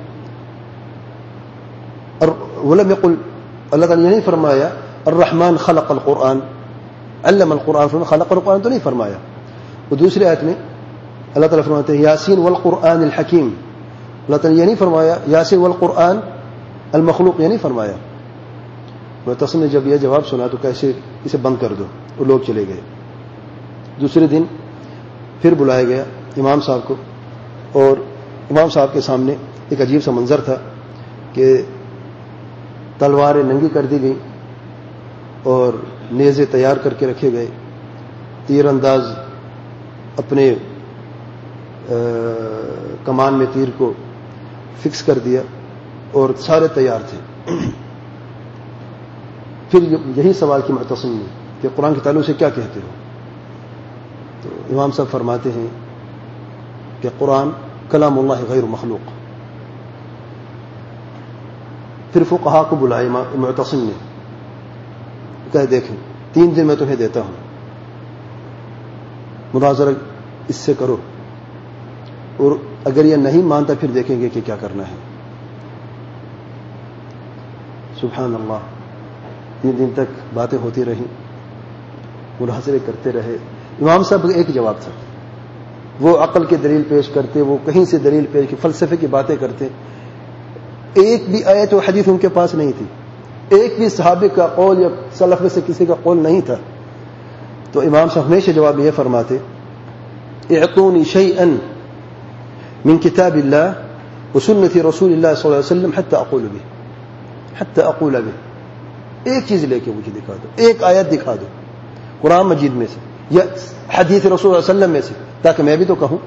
ولم يقل, اللہ تعالیٰ نے نہیں فرمایا الرحمن خلق القرآن, علم القرآن, خلق القرآن تو نہیں فرمایا. اور دوسری آیت میں اللہ تعالیٰ فرماتے ہیں یاسین والقرآن الحکیم. اللہ تعالیٰ نے یہ نہیں فرمایا یاسین والقرآن المخلوق, یہ نہیں فرمایا. معتصم نے جب یہ جواب سنا تو کیسے اسے بند کر دو, اور لوگ چلے گئے. دوسرے دن پھر بلایا گیا امام صاحب کو, اور امام صاحب کے سامنے ایک عجیب سا منظر تھا کہ تلواریں ننگی کر دی گئیں اور نیزے تیار کر کے رکھے گئے. تیر انداز اپنے کمان میں تیر کو فکس کر دیا اور سارے تیار تھے. پھر یہی سوال کی معتصم نے کہ قرآن کے تعلق سے کیا کہتے ہو؟ تو امام صاحب فرماتے ہیں کہ قرآن کلام اللہ غیر مخلوق. پھر فقہا کو بلائے معتصم نے, کہہ دیکھیں تین دن میں تمہیں دیتا ہوں, مناظرہ اس سے کرو, اور اگر یہ نہیں مانتا پھر دیکھیں گے کہ کیا کرنا ہے. سبحان اللہ. تین دن تک باتیں ہوتی رہیں, مناظرے کرتے رہے. امام صاحب کا ایک جواب تھا, وہ عقل کی دلیل پیش کرتے, وہ کہیں سے دلیل پیش کی, فلسفے کی باتیں کرتے. ایک بھی آیت و حدیث ان کے پاس نہیں تھی, ایک بھی صحابہ کا قول یا سلف میں سے کسی کا قول نہیں تھا. تو امام صاحب ہمیشہ جواب یہ فرماتے اعطونی شیئا من کتاب اللہ وسنت رسول اللہ صلی اللہ علیہ وسلم حتی اقول به, حتی اقول به. ایک چیز لے کے مجھے دکھا دو, ایک آیت دکھا دو قرآن مجید میں سے یا حدیث رسول اللہ صلی اللہ علیہ وسلم میں سے, تاکہ میں بھی تو کہوں.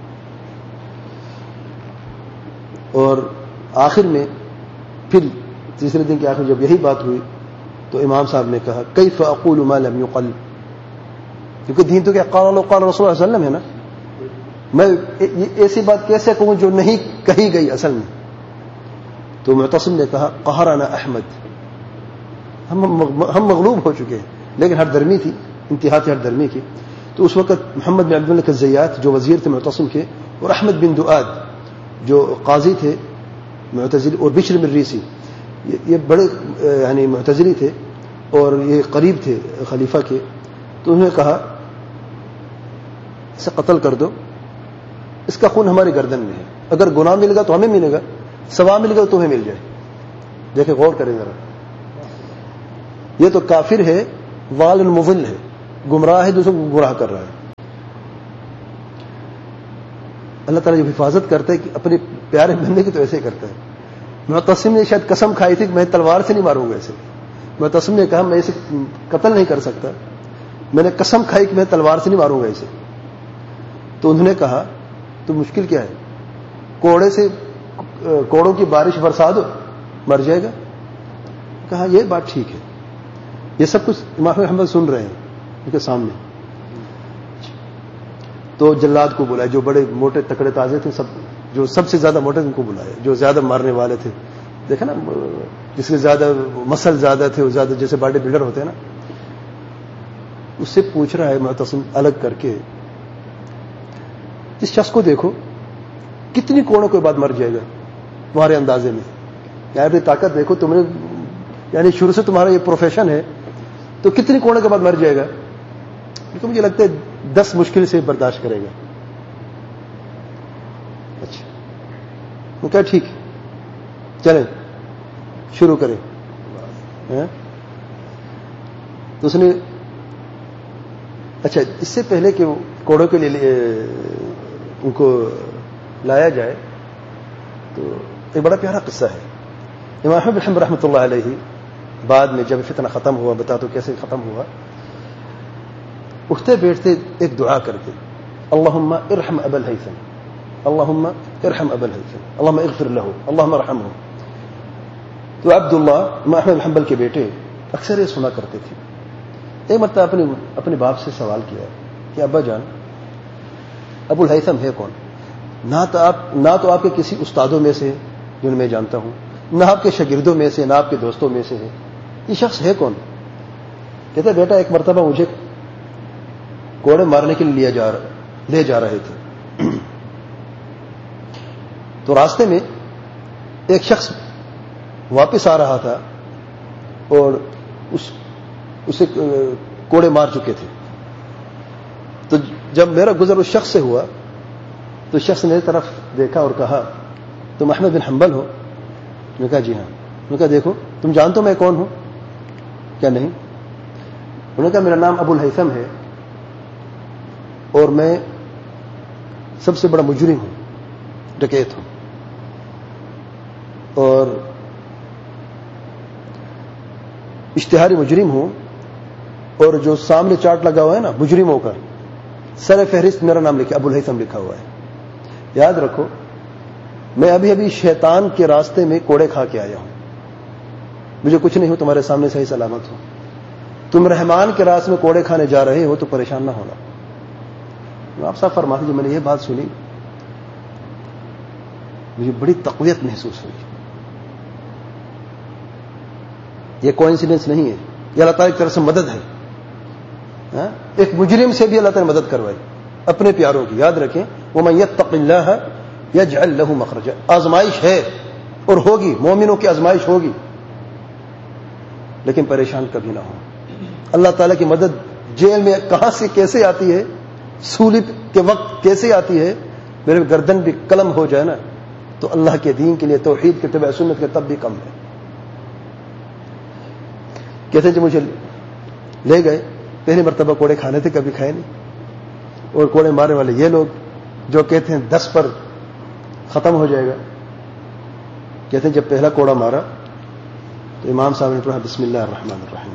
اور آخر میں پھر تیسرے دن کے آخر جب یہی بات ہوئی تو امام صاحب نے کہا کیف اقول ما لم يقل, کیونکہ دین تو کیا قال اللہ قال رسول اللہ صلی اللہ علیہ وسلم ہے نا, میں ایسی بات کیسے کہوں جو نہیں کہی گئی اصل میں. تو معتصم نے کہا قہرنا احمد, ہم ہم مغلوب ہو چکے ہیں. لیکن ہر درمی تھی, انتہا تھی ہر درمی کی. تو اس وقت محمد بن عبداللہ الزیات جو وزیر تھے معتصم کے, اور احمد بن دؤاد جو قاضی تھے معتزلی, اور بشر بن ریسی, یہ بڑے یعنی معتزلی تھے اور یہ قریب تھے خلیفہ کے. تو انہوں نے کہا اسے قتل کر دو, اس کا خون ہماری گردن میں ہے, اگر گناہ ملے گا تو ہمیں ملے گا, ثواب ملے گا تو تمہیں مل جائے. دیکھیں غور کریں ذرا, یہ تو کافر ہے, ضال مضل ہے, گمراہ ہے, دوسروں کو گمراہ کر رہا ہے. اللہ تعالیٰ جب حفاظت کرتا ہے کہ اپنے پیارے بندے کی تو ایسے ہی کرتا ہے. معتصم نے شاید قسم کھائی تھی کہ میں تلوار سے نہیں ماروں گا اسے. معتصم نے کہا میں اسے قتل نہیں کر سکتا, میں نے قسم کھائی کہ میں تلوار سے نہیں ماروں گا اسے. تو انہوں نے کہا تو مشکل کیا ہے, کوڑے سے کوڑوں کی بارش برسا دو, مر جائے گا. کہا یہ بات ٹھیک ہے. یہ سب کچھ امام احمد سن رہے ہیں ان کے سامنے. تو جلاد کو بلایا, جو بڑے موٹے تکڑے تازے تھے, سب جو سب سے زیادہ موٹے ان کو بلایا, جو زیادہ مارنے والے تھے. دیکھا نا, جس کے زیادہ مسل زیادہ تھے, وہ زیادہ جیسے باڈی بلڈر ہوتے ہیں نا. اس سے پوچھ رہا ہے معتصم الگ کر کے, اس شخص کو دیکھو کتنی کوڑوں کے بعد مر جائے گا تمہارے اندازے میں, یا اپنی طاقت دیکھو, تم نے یعنی شروع سے تمہارا یہ پروفیشن ہے تو کتنی کوڑوں کے بعد مر جائے گا. تو مجھے لگتا ہے دس مشکل سے برداشت کرے گا. اچھا, وہ کیا ٹھیک ہے, چلیں شروع کریں. تو اس نے اچھا اس سے پہلے کہ کوڑوں کے لیے ان کو لایا جائے تو ایک بڑا پیارا قصہ ہے. امام احمد بن حنبل رحمۃ اللہ علیہ بعد میں جب فتنہ ختم ہوا, بتا تو کیسے ختم ہوا, اٹھتے بیٹھتے ایک دعا کرتے اللہم ارحم ابا الہیثم, اللہم ارحم ابا الہیثم, اللہم اغفر له, اللہم ارحمہ. تو عبداللہ امام احمد بن حنبل کے بیٹے اکثر یہ سنا کرتے تھے. ایک مرتبہ اپنے اپنے باپ سے سوال کیا کہ ابا جان ابو الہیثم ہے کون؟ نہ تو آپ نہ تو آپ کے کسی استادوں میں سے جن میں جانتا ہوں, نہ آپ کے شاگردوں میں سے, نہ آپ کے دوستوں میں سے ہے, یہ شخص ہے کون؟ کہتا بیٹا ایک مرتبہ مجھے کوڑے مارنے کے لیے لیا جا رہا لے جا رہے تھے. تو راستے میں ایک شخص واپس آ رہا تھا اور اس اسے کوڑے مار چکے تھے. تو جب میرا گزر اس شخص سے ہوا تو شخص نے میری طرف دیکھا اور کہا تم احمد بن حنبل ہو؟ میں نے کہا جی ہاں. میں نے کہا دیکھو تم جانتے ہو میں کون ہوں؟ کیا نہیں؟ انہوں نے کہا میرا نام ابو الہیثم ہے اور میں سب سے بڑا مجرم ہوں, ڈکیت ہوں, اور اشتہاری مجرم ہوں, اور جو سامنے چارٹ لگا ہوا ہے نا مجرموں کا, سر فہرست میرا نام لکھا ابو الہیثم لکھا ہوا ہے. یاد رکھو میں ابھی ابھی شیطان کے راستے میں کوڑے کھا کے آیا ہوں, مجھے کچھ نہیں ہو, تمہارے سامنے صحیح سلامت ہو. تم رحمان کے راستے میں کوڑے کھانے جا رہے ہو تو پریشان نہ ہونا. آپ صاحب فرماتے جب میں نے یہ بات سنی مجھے بڑی تقویت محسوس ہوئی. یہ کوئنسیڈنس نہیں ہے, یہ اللہ تعالیٰ کی طرف سے مدد ہے. ایک مجرم سے بھی اللہ تعالیٰ نے مدد کروائی اپنے پیاروں کی. یاد رکھیں وَمَن يَتَّقِ اللَّهَ يَجْعَل لَّهُ مَخْرَجًا. آزمائش ہے اور ہوگی, مومنوں کی آزمائش ہوگی, لیکن پریشان کبھی نہ ہو. اللہ تعالیٰ کی مدد جیل میں کہاں سے کیسے آتی ہے, سولی کے وقت کیسے آتی ہے. میرے گردن بھی قلم ہو جائے نا تو اللہ کے دین کے لیے, توحید کے تبع سنت کے تب بھی کم ہے. کہتے ہیں جو مجھے لے گئے, پہلی مرتبہ کوڑے کھانے تھے, کبھی کھائے نہیں. اور کوڑے مارنے والے یہ لوگ جو کہتے ہیں دس پر ختم ہو جائے گا. کہتے ہیں جب پہلا کوڑا مارا تو امام صاحب نے پڑھا بسم اللہ الرحمن الرحیم.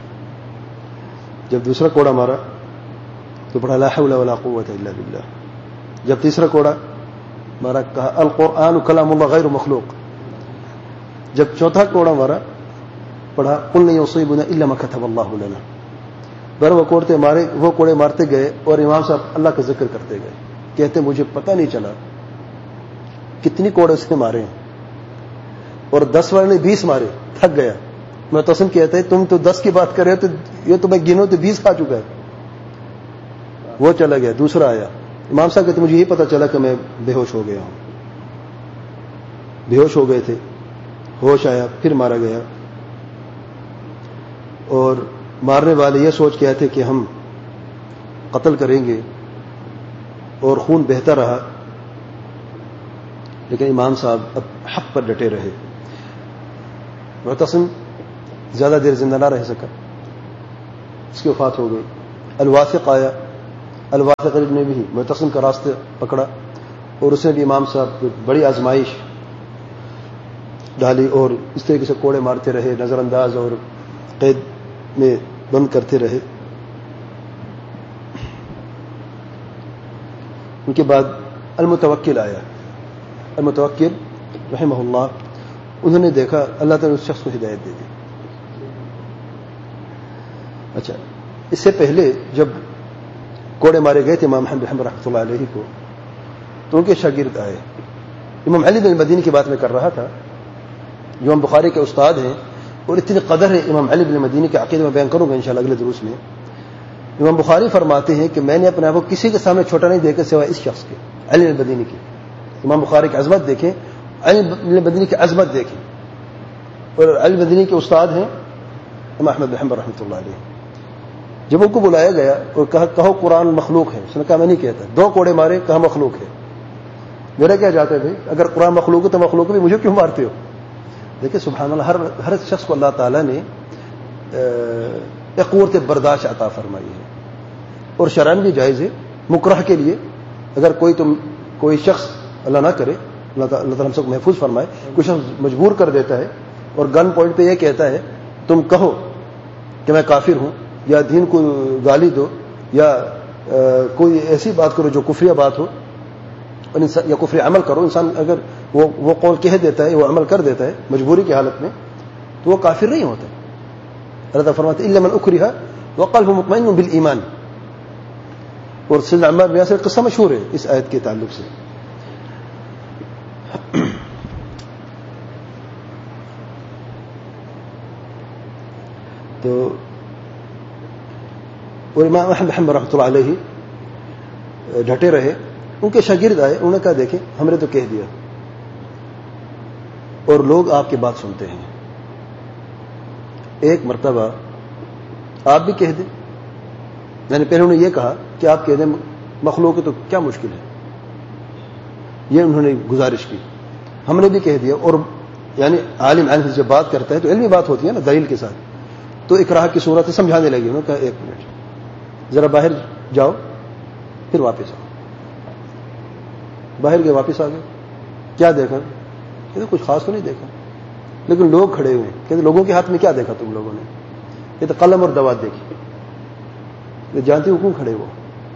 جب دوسرا کوڑا مارا تو پڑھا لا حول ولا قوت الا باللہ. جب تیسرا کوڑا مارا کہا القرآن کلام اللہ غیر مخلوق. جب چوتھا کوڑا مارا پڑھا قل لن یصیبنا الا ما كتب اللہ لنا. بر وہ کوڑتے مارے وہ کوڑے مارتے گئے اور امام صاحب اللہ کا ذکر کرتے گئے. کہتے مجھے پتہ نہیں چلا کتنی کوڑے اس نے مارے ہیں, اور دس والے نے بیس مارے, تھک گیا. میں تو کہتا ہے تم تو دس کی بات کر رہے ہو تو یہ تو میں گنوں تو بیس کھا چکا ہے. وہ چلا گیا, دوسرا آیا. امام صاحب کہتے مجھے یہ پتا چلا کہ میں بے ہوش ہو گیا ہوں. بے ہوش ہو گئے تھے, ہوش آیا, پھر مارا گیا. اور مارنے والے یہ سوچ کے آئے تھے کہ ہم قتل کریں گے, اور خون بہتا رہا, لیکن امام صاحب اب حق پر ڈٹے رہے. معتصم زیادہ دیر زندہ نہ رہ سکا, اس کی وفات ہو گئی. الواثق آیا, الواثق نے بھی معتصم کا راستہ پکڑا, اور اس نے بھی امام صاحب کو بڑی آزمائش ڈالی, اور اس طریقے سے کوڑے مارتے رہے, نظر انداز اور قید میں بند کرتے رہے. ان کے بعد المتوکل آیا. المتوکل رحمہ اللہ, انہوں نے دیکھا اللہ تعالیٰ نے اس شخص کو ہدایت دے دی. اچھا, اس سے پہلے جب کوڑے مارے گئے تھے امام احمد بن حنبل رحمۃ اللہ علیہ کو, تو ان کے شاگرد آئے. امام علی بن مدینی کی بات میں کر رہا تھا, جو امام بخاری کے استاد ہیں, اور اتنی قدر ہے امام علی بن مدینی کے عقیدے میں بیان کروں گا انشاءاللہ اگلے دروس میں. امام بخاری فرماتے ہیں کہ میں نے اپنے آپ کو کسی کے سامنے چھوٹا نہیں دیکھا سوائے اس شخص کے, علی بن مدینی کی. امام بخاری کی عظمت دیکھیں, علی بن مدینی کی عظمت دیکھیں, اور علی بن مدینی کے استاد ہیں امام احمد بن حنبل رحمۃ اللہ علیہ. جب ان کو بلایا گیا اور کہا کہو قرآن مخلوق ہے, اس نے کہا میں نہیں کہتا. دو کوڑے مارے, کہا مخلوق ہے. میرا کیا جاتا ہے بھائی, اگر قرآن مخلوق ہے تو مخلوق بھی مجھے کیوں مارتے ہو. دیکھیں سبحان اللہ, ہر ہر شخص کو اللہ تعالیٰ نے ایک قوت برداشت عطا فرمائی ہے, اور شرعاً بھی جائز ہے. مکرہ کے لیے اگر کوئی تم کوئی شخص اللہ نہ کرے, اللہ تعالیٰ ہم سب کو محفوظ فرمائے, کوئی شخص مجبور کر دیتا ہے اور گن پوائنٹ پہ یہ کہتا ہے تم کہو کہ میں کافر ہوں, یا دین کو گالی دو, یا کوئی ایسی بات کرو جو کفریہ بات ہو, یا کفری عمل کرو. انسان اگر وہ وہ قول کہہ دیتا ہے, وہ عمل کر دیتا ہے مجبوری کی حالت میں, تو وہ کافر نہیں ہوتا. اللہ تعالیٰ فرماتے الا من اکرہ وقلبہ مطمئن بالایمان. اور سیدنا عمار بن یاسر قصہ مشہور ہے اس آیت کے تعلق سے. تو اور امام احمد حنبل رحمۃ اللہ علیہ ڈٹے رہے. ان کے شاگرد آئے, انہوں نے کہا دیکھیں ہم نے تو کہہ دیا اور لوگ آپ کی بات سنتے ہیں, ایک مرتبہ آپ بھی کہہ دیں. میں نے پہلے انہوں نے یہ کہا کہ آپ کہہ دیں مخلوق ہے تو کیا مشکل ہے, یہ انہوں نے گزارش کی. ہم نے بھی کہہ دیا. اور یعنی عالم عالم سے جب بات کرتا ہے تو علمی بات ہوتی ہے نا دلیل کے ساتھ, تو اکراہ کی صورت ہے, سمجھانے لگی. انہوں نے کہا ایک منٹ ذرا باہر جاؤ پھر واپس آؤ. باہر گئے واپس آ گئے. کیا دیکھا؟ کہتے کچھ خاص تو نہیں دیکھا, لیکن لوگ کھڑے ہوئے. کہتے لوگوں کے ہاتھ میں کیا دیکھا تم لوگوں نے؟ کہتے قلم اور دوات دیکھی. جانتی ہو کیوں کھڑے ہو؟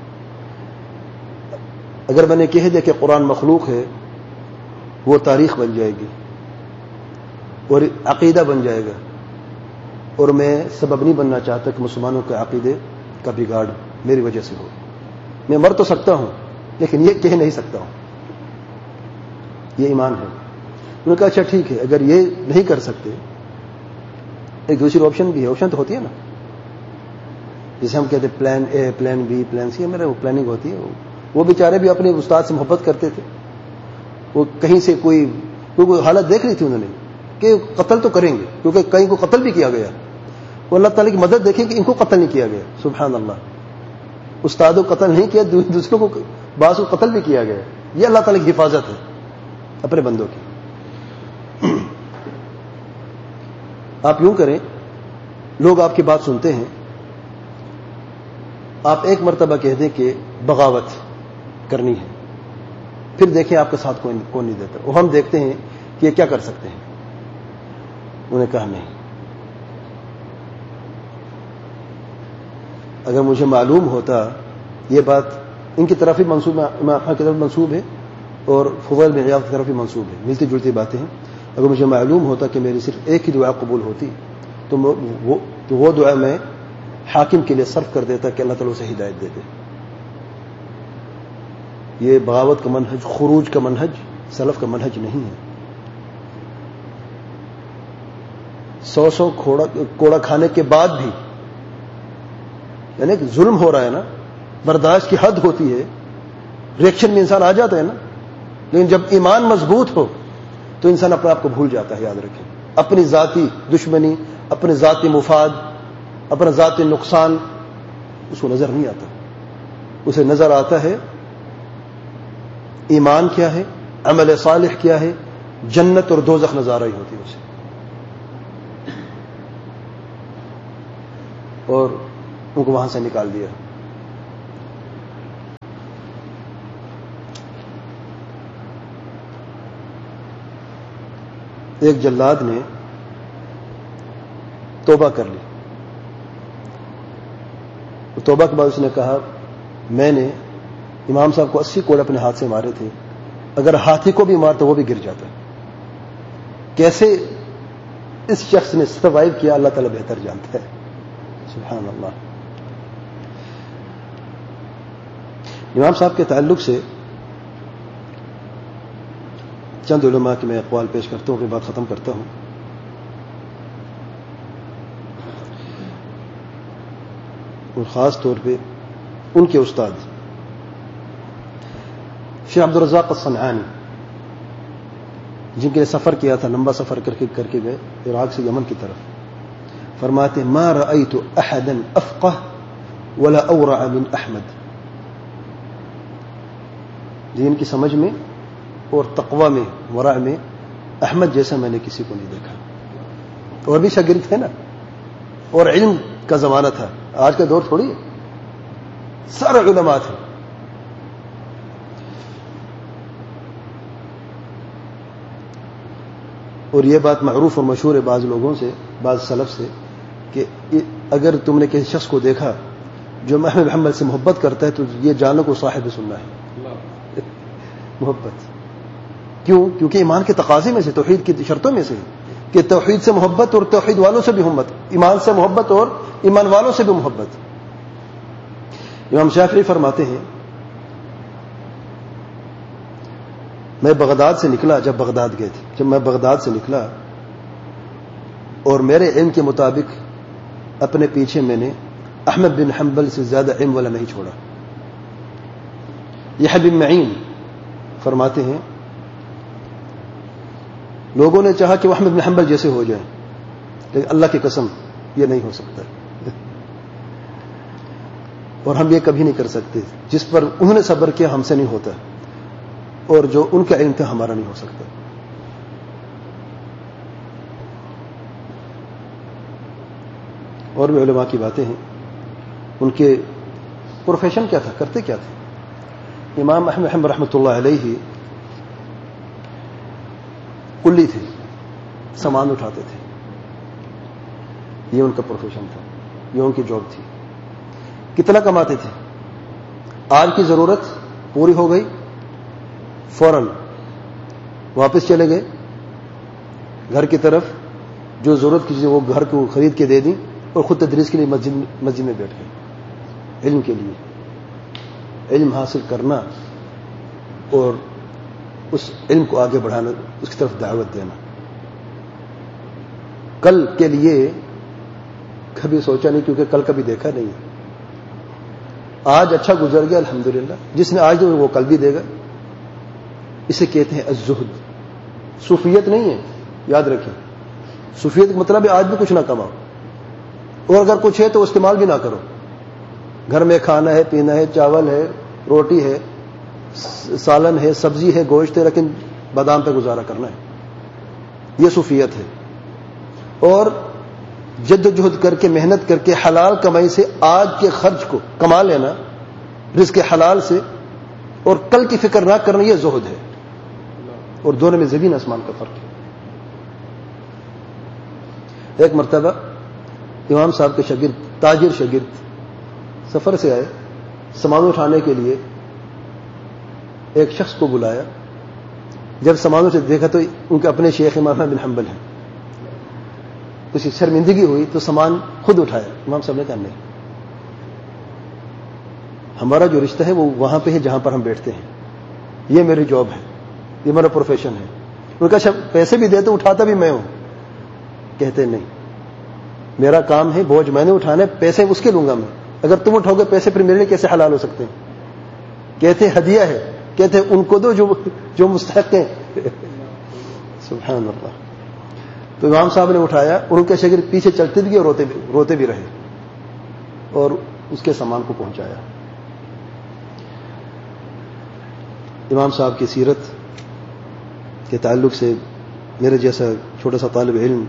اگر میں نے کہہ دیا کہ قرآن مخلوق ہے وہ تاریخ بن جائے گی اور عقیدہ بن جائے گا, اور میں سبب نہیں بننا چاہتا کہ مسلمانوں کے عقیدے کا بگاڑ میری وجہ سے ہو. میں مر تو سکتا ہوں لیکن یہ کہہ نہیں سکتا ہوں, یہ ایمان ہے. انہوں نے کہا اچھا ٹھیک ہے, اگر یہ نہیں کر سکتے ایک دوسری آپشن بھی ہے. آپشن تو ہوتی ہے نا, جسے ہم کہتے ہیں plan a, plan be, plan سی. میرا وہ پلاننگ ہوتی ہے. وہ بیچارے بھی اپنے استاد سے محبت کرتے تھے. وہ کہیں سے کوئی کوئی حالت دیکھ رہی تھی انہوں نے کہ قتل تو کریں گے, کیونکہ کہیں کو قتل بھی کیا گیا. وہ اللہ تعالیٰ کی مدد دیکھیں کہ ان کو قتل نہیں کیا گیا. سبحان اللہ, استاد کو قتل نہیں کیا, دوسروں کو بعض کو قتل بھی کیا گیا. یہ اللہ تعالیٰ کی حفاظت ہے اپنے بندوں کی. آپ یوں کریں, لوگ آپ کی بات سنتے ہیں, آپ ایک مرتبہ کہہ دیں کہ بغاوت کرنی ہے, پھر دیکھیں آپ کے ساتھ کون کون نہیں دیتا, اور ہم دیکھتے ہیں کہ یہ کیا کر سکتے ہیں. انہوں نے کہا نہیں, اگر مجھے معلوم ہوتا یہ بات ان کی طرف ہی منسوب, امام احمد کی طرف منسوب ہے اور فضیل بن عیاض کی طرف ہی منسوب ہے, ملتی جلتی باتیں ہیں. اگر مجھے معلوم ہوتا کہ میری صرف ایک ہی دعا قبول ہوتی تو وہ تو وہ دعا میں حاکم کے لیے صرف کر دیتا کہ اللہ تعالیٰ اسے ہدایت دے دے. یہ بغاوت کا منہج, خروج کا منہج سلف کا منہج نہیں ہے. سو سو کوڑا کھانے کے بعد بھی, یعنی کہ ظلم ہو رہا ہے نا, برداشت کی حد ہوتی ہے, ریئیکشن میں انسان آ جاتا ہے نا, لیکن جب ایمان مضبوط ہو تو انسان اپنے آپ کو بھول جاتا ہے. یاد رکھیں, اپنی ذاتی دشمنی, اپنے ذاتی مفاد, اپنا ذاتی نقصان اس کو نظر نہیں آتا. اسے نظر آتا ہے ایمان کیا ہے, عمل صالح کیا ہے, جنت اور دوزخ نظر آ رہی ہوتی ہے اسے. اور ان کو وہاں سے نکال دیا. ایک جلاد نے توبہ کر لی. توبہ کے بعد اس نے کہا میں نے امام صاحب کو اسی کوڑے اپنے ہاتھ سے مارے تھے, اگر ہاتھی کو بھی مارتا وہ بھی گر جاتا. کیسے اس شخص نے سروائیو کیا اللہ تعالیٰ بہتر جانتا ہے. سبحان اللہ. امام صاحب کے تعلق سے چند علماء کے میں اقوال پیش کرتا ہوں, اپنی بات ختم کرتا ہوں. اور خاص طور پہ ان کے استاد شیخ عبد الرزاق الصنعانی, جن کے لیے سفر کیا تھا, لمبا سفر کر کے کر کے گئے عراق سے یمن کی طرف. فرماتے ہیں ما رأيت احدا افقه ولا اورع من احمد. دین کی سمجھ میں اور تقوی میں, ورع میں احمد جیسا میں نے کسی کو نہیں دیکھا. اور بھی شاگرد تھے نا, اور علم کا زمانہ تھا, آج کا دور تھوڑی ہے, سارے علماء تھے. اور یہ بات معروف اور مشہور ہے بعض لوگوں سے, بعض سلف سے, کہ اگر تم نے کسی شخص کو دیکھا جو احمد حنبل سے محبت کرتا ہے تو یہ جانو کو صاحب سننا ہے. محبت کیوں؟ کیونکہ ایمان کے تقاضے میں سے, توحید کی شرطوں میں سے کہ توحید سے محبت اور توحید والوں سے بھی محبت, ایمان سے محبت اور ایمان والوں سے بھی محبت. امام شافعی فرماتے ہیں میں بغداد سے نکلا, جب بغداد گئے تھے, جب میں بغداد سے نکلا اور میرے علم کے مطابق اپنے پیچھے میں نے احمد بن حنبل سے زیادہ علم والا نہیں چھوڑا. یہ حبیب معین فرماتے ہیں لوگوں نے چاہا کہ وہ احمد بن حنبل جیسے ہو جائیں، لیکن اللہ کی قسم یہ نہیں ہو سکتا، اور ہم یہ کبھی نہیں کر سکتے. جس پر انہوں نے صبر کیا ہم سے نہیں ہوتا، اور جو ان کا علم تھا ہمارا نہیں ہو سکتا. اور بھی علماء کی باتیں ہیں. ان کے پروفیشن کیا تھا، کرتے کیا تھے. امام احمد حنبل رحمۃ اللہ علیہ کلی تھے، سامان اٹھاتے تھے، یہ ان کا پروفیشن تھا، یہ ان کی جاب تھی. کتنا کماتے تھے؟ آج کی ضرورت پوری ہو گئی فوراً واپس چلے گئے گھر کی طرف، جو ضرورت کی چیزیں وہ گھر کو خرید کے دے دیں، اور خود تدریس کے لیے مسجد مسجد میں بیٹھ گئے. علم کے لیے، علم حاصل کرنا اور اس علم کو آگے بڑھانا، اس کی طرف دعوت دینا. کل کے لیے کبھی سوچا نہیں، کیونکہ کل کبھی دیکھا نہیں. آج اچھا گزر گیا الحمدللہ، جس نے آج دے وہ کل بھی دے گا. اسے کہتے ہیں الزہد. صوفیت نہیں ہے، یاد رکھیں. صوفیت کا مطلب ہے آج بھی کچھ نہ کماؤ، اور اگر کچھ ہے تو استعمال بھی نہ کرو. گھر میں کھانا ہے، پینا ہے، چاول ہے، روٹی ہے، سالن ہے، سبزی ہے، گوشت ہے، لیکن بادام پہ گزارا کرنا ہے. یہ صوفیت ہے. اور جد و جہد کر کے، محنت کر کے، حلال کمائی سے آج کے خرچ کو کما لینا، رزق حلال سے، اور کل کی فکر نہ کرنا، یہ زہد ہے. اور دونوں میں زمین آسمان کا فرق ہے. ایک مرتبہ امام صاحب کے شاگرد، تاجر شاگرد سفر سے آئے، سامان اٹھانے کے لیے ایک شخص کو بلایا. جب سامانوں سے دیکھا تو ان کے اپنے شیخ امام احمد بن حنبل ہیں. کچھ شرمندگی ہوئی تو سامان خود اٹھایا. امام صاحب نے کہا نہیں، ہمارا جو رشتہ ہے وہ وہاں پہ ہے جہاں پر ہم بیٹھتے ہیں، یہ میری جاب ہے، یہ میرا پروفیشن ہے. ان کا پیسے بھی دیتے اٹھاتا بھی میں ہوں. کہتے نہیں، میرا کام ہے، بوجھ میں نے اٹھانا ہے، پیسے اس کے لوں گا میں. اگر تم اٹھاؤ گے پیسے، پھر میرے لیے کیسے حلال ہو سکتے ہیں؟ کہتے ہدیہ ہے. کہتے ان کو دو جو جو مستحق ہیں. سبحان اللہ. تو امام صاحب نے اٹھایا، اور ان کے شاگرد پیچھے چلتے بھی اور روتے بھی روتے بھی رہے، اور اس کے سامان کو پہنچایا. امام صاحب کی سیرت کے تعلق سے میرے جیسا چھوٹا سا طالب علم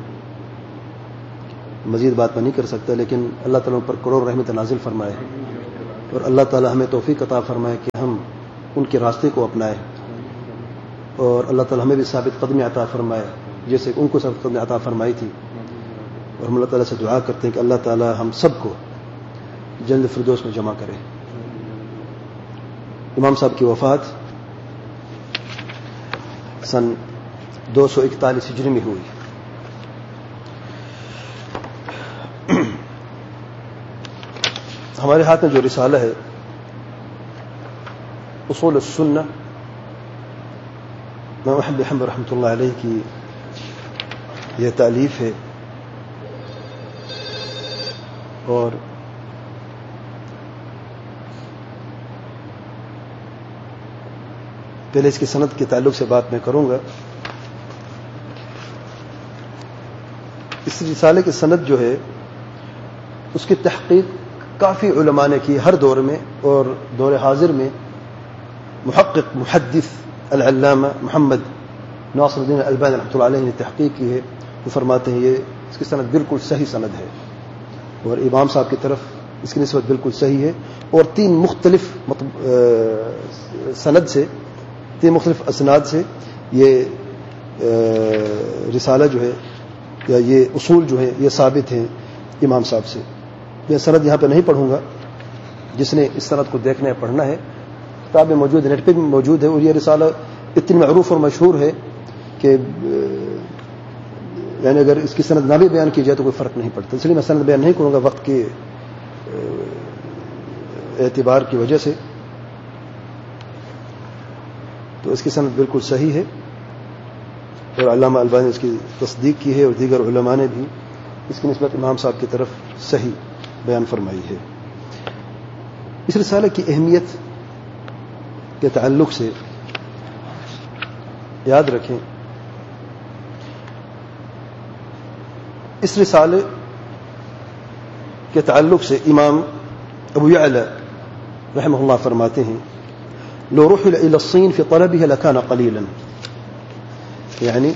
مزید بات میں نہیں کر سکتا، لیکن اللہ تعالیٰ پر کروڑ رحمت نازل فرمائے، اور اللہ تعالیٰ ہمیں توفیق عطا فرمائے کہ ہم ان کے راستے کو اپنائیں، اور اللہ تعالیٰ ہمیں بھی ثابت قدمی عطا فرمائے جیسے ان کو ثابت قدمی عطا فرمائی تھی. اور ہم اللہ تعالیٰ سے دعا کرتے ہیں کہ اللہ تعالیٰ ہم سب کو جنت فردوس میں جمع کرے. امام صاحب کی وفات سن دو سو اکتالیس ہجری میں ہوئی. ہمارے ہاتھ میں جو رسالہ ہے اصول السنہ، امام احمد بن حنبل رحمۃ اللہ علیہ کی یہ تالیف ہے، اور پہلے اس کی سند کے تعلق سے بات میں کروں گا. اس رسالے کی سند جو ہے اس کی تحقیق کافی علماء نے کی ہر دور میں، اور دور حاضر میں محقق محدث العلامہ محمد ناصر الدین الالبانی رحمۃ اللہ علیہ نے تحقیق کی ہے. وہ فرماتے ہیں یہ اس کی سند بالکل صحیح سند ہے، اور امام صاحب کی طرف اس کی نسبت بالکل صحیح ہے. اور تین مختلف سند سے، تین مختلف اسناد سے یہ رسالہ جو ہے یا یہ اصول جو ہے یہ ثابت ہیں امام صاحب سے. میں سند یہاں پہ نہیں پڑھوں گا، جس نے اس سند کو دیکھنا ہے پڑھنا ہے، کتاب میں موجود ہے، نیٹ پہ بھی موجود ہے. اور یہ رسالہ اتنی معروف اور مشہور ہے کہ یعنی اگر اس کی سند نہ بھی بیان کی جائے تو کوئی فرق نہیں پڑتا. اس لیے میں سند بیان نہیں کروں گا وقت کے اعتبار کی وجہ سے. تو اس کی سند بالکل صحیح ہے، اور علامہ البانی نے اس کی تصدیق کی ہے، اور دیگر علماء نے بھی اس کی نسبت امام صاحب کی طرف صحیح بیان فرمائی ہے. اس رسالے کی اہمیت کے تعلق سے یاد رکھیں اس رسالے کے تعلق سے امام ابو یعلا رحمہ اللہ فرماتے ہیں لو رحل الى الصين في طلبها لكان قليلا. یعنی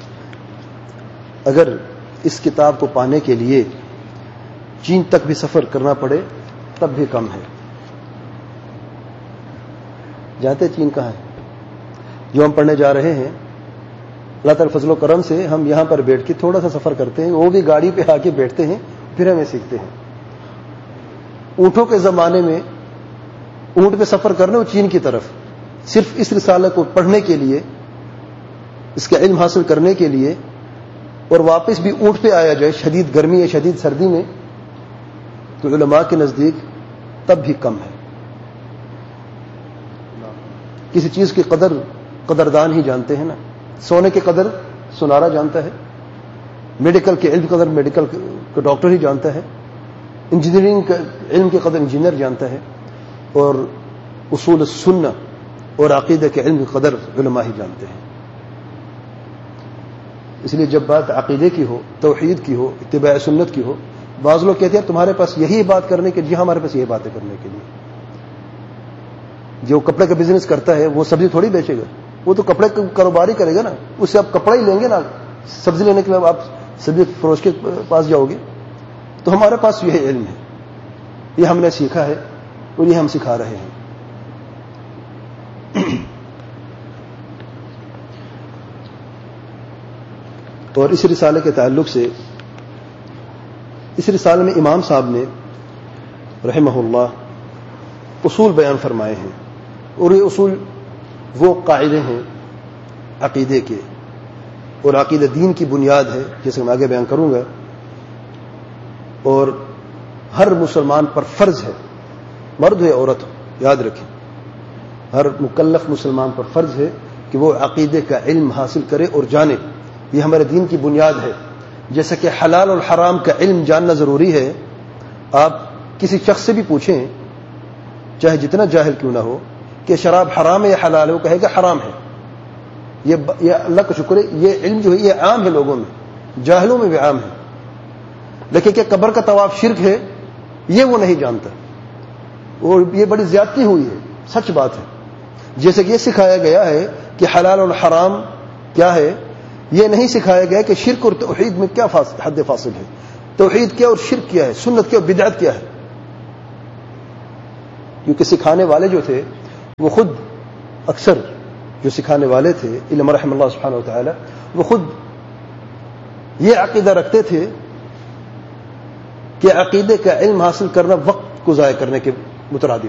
اگر اس کتاب کو پانے کے لیے چین تک بھی سفر کرنا پڑے تب بھی کم ہے. جانتے چین کہاں ہے؟ جو ہم پڑھنے جا رہے ہیں اللہ تعالی فضل و کرم سے ہم یہاں پر بیٹھ کے تھوڑا سا سفر کرتے ہیں, وہ بھی گاڑی پہ آ کے بیٹھتے ہیں, پھر ہمیں سیکھتے ہیں. اونٹوں کے زمانے میں اونٹ پہ سفر کرنا وہ چین کی طرف, صرف اس رسالے کو پڑھنے کے لیے, اس کا علم حاصل کرنے کے لیے, اور واپس بھی اونٹ پہ آیا جائے شدید گرمی یا شدید سردی میں, تو علماء کے نزدیک تب بھی کم ہے. کسی چیز کی قدر قدردان ہی جانتے ہیں نا. سونے کی قدر سنارا جانتا ہے, میڈیکل کے علم کی قدر میڈیکل کا ڈاکٹر ہی جانتا ہے, انجینئرنگ کا علم کی قدر انجینئر جانتا ہے, اور اصول السنہ اور عقیدہ کے علم کی قدر علماء ہی جانتے ہیں. اس لیے جب بات عقیدے کی ہو, توحید کی ہو, اتباع سنت کی ہو, بعض لوگ کہتے ہیں تمہارے پاس یہی بات کرنے کے, جی ہمارے پاس یہی باتیں کرنے کے لیے. جو کپڑے کا بزنس کرتا ہے وہ سبزی تھوڑی بیچے گا, وہ تو کپڑے کا کاروبار ہی کرے گا نا. اس سے آپ کپڑا ہی لیں گے نا, سبزی لینے کے بعد آپ سبزی فروش کے پاس جاؤ گے. تو ہمارے پاس یہ علم ہے, یہ ہم نے سیکھا ہے اور یہ ہم سکھا رہے ہیں. اور اس رسالے کے تعلق سے اس رسالے میں امام صاحب نے رحمہ اللہ اصول بیان فرمائے ہیں, اور یہ اصول وہ قاعدے ہیں عقیدے کے, اور عقیدہ دین کی بنیاد ہے, جیسے میں آگے بیان کروں گا. اور ہر مسلمان پر فرض ہے, مرد ہے عورت ہو, یاد رکھیں ہر مکلف مسلمان پر فرض ہے کہ وہ عقیدے کا علم حاصل کرے اور جانے. یہ ہمارے دین کی بنیاد ہے. جیسا کہ حلال اور حرام کا علم جاننا ضروری ہے. آپ کسی شخص سے بھی پوچھیں, چاہے جتنا جاہل کیوں نہ ہو, کہ شراب حرام ہے یا حلال ہے, وہ کہے گا حرام ہے. یہ یہ اللہ کا شکر ہے, یہ علم جو ہے یہ عام ہے لوگوں میں, جاہلوں میں بھی عام ہے. لیکن کہ قبر کا طواف شرک ہے یہ وہ نہیں جانتا, اور یہ بڑی زیادتی ہوئی ہے, سچ بات ہے. جیسے کہ یہ سکھایا گیا ہے کہ حلال اور حرام کیا ہے, یہ نہیں سکھایا گیا کہ شرک اور توحید میں کیا حد فاصل ہے, توحید کیا اور شرک کیا ہے, سنت کیا اور بدعت کیا ہے. کیونکہ سکھانے والے جو تھے وہ خود اکثر جو سکھانے والے تھے علم رحم اللہ سبحانہ و تعالی, وہ خود یہ عقیدہ رکھتے تھے کہ عقیدے کا علم حاصل کرنا وقت کو ضائع کرنے کے مترادف